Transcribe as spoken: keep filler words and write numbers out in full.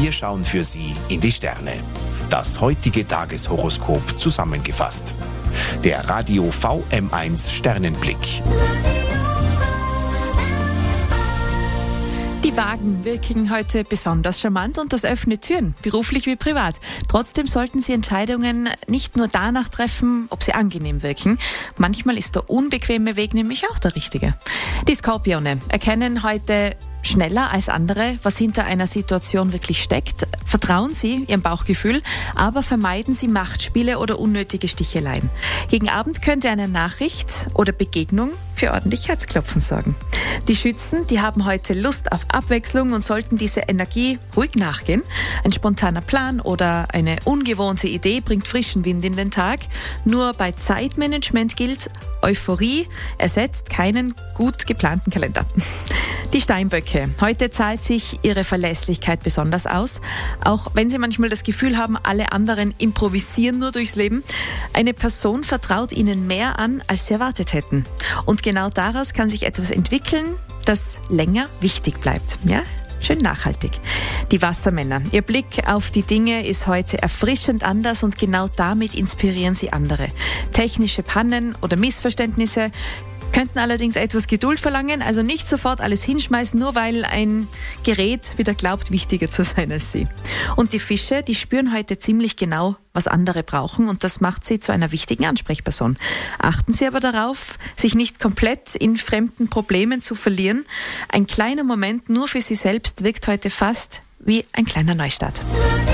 Wir schauen für Sie in die Sterne. Das heutige Tageshoroskop zusammengefasst. Der Radio V M eins Sternenblick. Die Wagen wirken heute besonders charmant und das öffnet Türen, beruflich wie privat. Trotzdem sollten Sie Entscheidungen nicht nur danach treffen, ob sie angenehm wirken. Manchmal ist der unbequeme Weg nämlich auch der richtige. Die Skorpione erkennen heute schneller als andere, was hinter einer Situation wirklich steckt. Vertrauen Sie Ihrem Bauchgefühl, aber vermeiden Sie Machtspiele oder unnötige Sticheleien. Gegen Abend könnte eine Nachricht oder Begegnung für ordentlich Herzklopfen sorgen. Die Schützen, die haben heute Lust auf Abwechslung und sollten diese Energie ruhig nachgehen. Ein spontaner Plan oder eine ungewohnte Idee bringt frischen Wind in den Tag. Nur bei Zeitmanagement gilt, Euphorie ersetzt keinen gut geplanten Kalender. Die Steinböcke. Heute zahlt sich ihre Verlässlichkeit besonders aus, auch wenn sie manchmal das Gefühl haben, alle anderen improvisieren nur durchs Leben. Eine Person vertraut ihnen mehr an, als sie erwartet hätten. Und genau daraus kann sich etwas entwickeln, das länger wichtig bleibt. Ja? Schön nachhaltig. Die Wassermänner. Ihr Blick auf die Dinge ist heute erfrischend anders und genau damit inspirieren sie andere. Technische Pannen oder Missverständnisse könnten allerdings etwas Geduld verlangen, also nicht sofort alles hinschmeißen, nur weil ein Gerät wieder glaubt, wichtiger zu sein als Sie. Und die Fische, die spüren heute ziemlich genau, was andere brauchen und das macht sie zu einer wichtigen Ansprechperson. Achten Sie aber darauf, sich nicht komplett in fremden Problemen zu verlieren. Ein kleiner Moment nur für Sie selbst wirkt heute fast wie ein kleiner Neustart.